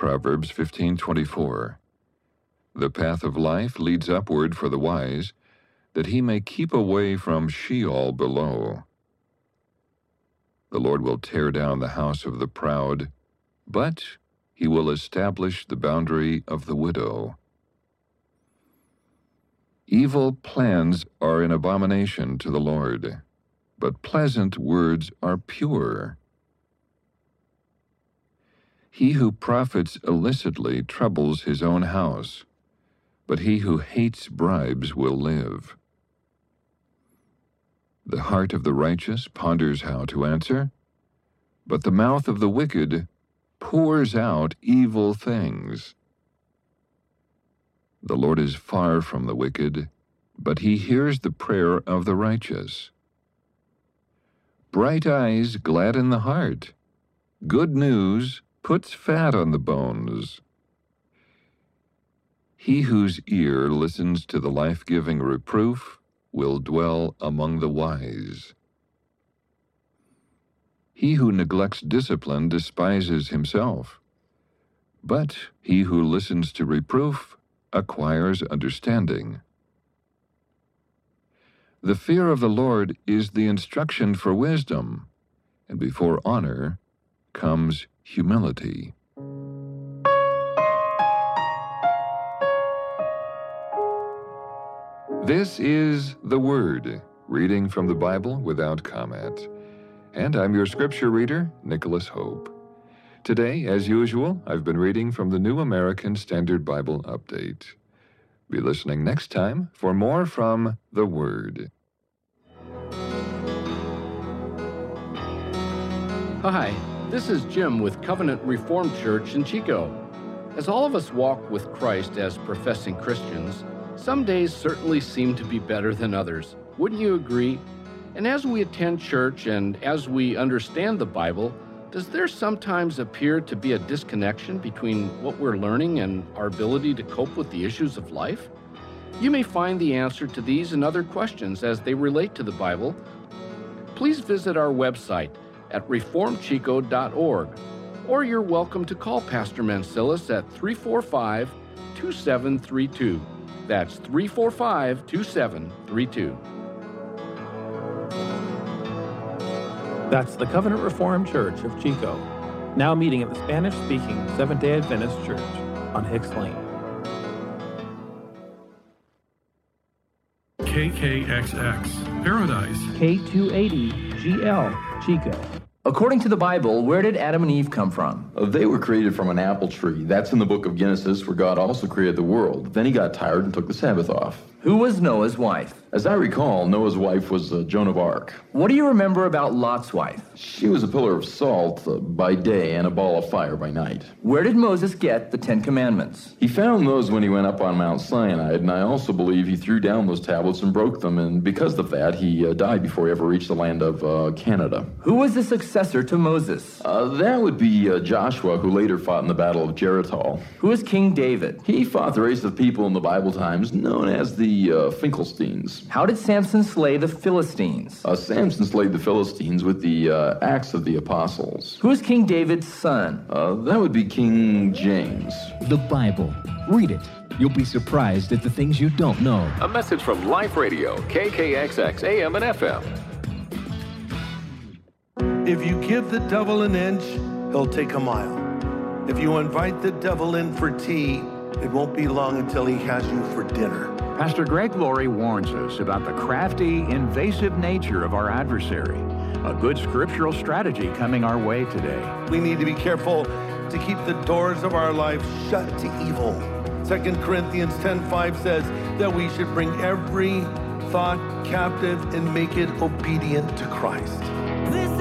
Proverbs 15:24. The path of life leads upward for the wise, that he may keep away from Sheol below. The Lord will tear down the house of the proud, but he will establish the boundary of the widow. Evil plans are an abomination to the Lord, but pleasant words are pure. He who profits illicitly troubles his own house, but he who hates bribes will live. The heart of the righteous ponders how to answer, but the mouth of the wicked pours out evil things. The Lord is far from the wicked, but he hears the prayer of the righteous. Bright eyes gladden the heart. Good news puts fat on the bones. He whose ear listens to the life-giving reproof will dwell among the wise. He who neglects discipline despises himself, but he who listens to reproof acquires understanding. The fear of the Lord is the instruction for wisdom, and before honor comes humility. This is The Word, reading from the Bible without comment. And I'm your scripture reader, Nicholas Hope. Today, as usual, I've been reading from the New American Standard Bible Update. Be listening next time for more from The Word. Hi, this is Jim with Covenant Reformed Church in Chico. As all of us walk with Christ as professing Christians, some days certainly seem to be better than others. Wouldn't you agree? And as we attend church and as we understand the Bible, does there sometimes appear to be a disconnection between what we're learning and our ability to cope with the issues of life? You may find the answer to these and other questions as they relate to the Bible. Please visit our website at reformchico.org, or you're welcome to call Pastor Mansilis at 345-2732. That's 345-2732. That's the Covenant Reformed Church of Chico, now meeting at the Spanish-speaking Seventh-day Adventist Church on Hicks Lane. KKXX, Paradise. K280GL, Chico. According to the Bible, where did Adam and Eve come from? They were created from an apple tree. That's in the book of Genesis, where God also created the world. Then he got tired and took the Sabbath off. Who was Noah's wife? As I recall, Noah's wife was Joan of Arc. What do you remember about Lot's wife? She was a pillar of salt by day and a ball of fire by night. Where did Moses get the Ten Commandments? He found those when he went up on Mount Sinai, and I also believe he threw down those tablets and broke them, and because of that, he died before he ever reached the land of Canada. Who was the successor to Moses? That would be Joshua, who later fought in the Battle of Jericho. Who is King David? He fought the race of people in the Bible times known as the Finkelsteins. How did Samson slay the Philistines? Samson slayed the Philistines with the axe of the apostles. Who is King David's son? That would be King James. The Bible. Read it. You'll be surprised at the things you don't know. A message from Life Radio, KKXX AM and FM. If you give the devil an inch, he'll take a mile. If you invite the devil in for tea, it won't be long until he has you for dinner. Pastor Greg Laurie warns us about the crafty, invasive nature of our adversary. A good scriptural strategy coming our way today. We need to be careful to keep the doors of our life shut to evil. 2 Corinthians 10:5 says that we should bring every thought captive and make it obedient to Christ. This